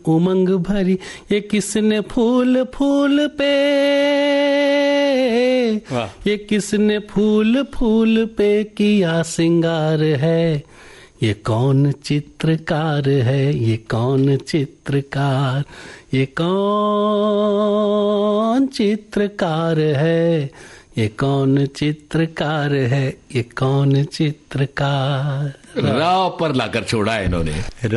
उमंग भरी, ये किसने फूल फूल पे, ये किसने फूल फूल पे किया सिंगार है, ये कौन चित्रकार है, ये कौन चित्रकार, ये कौन चित्रकार है, ये कौन चित्रकार है, ये कौन चित्रकार। राव पर लाकर छोड़ा है इन्होंने।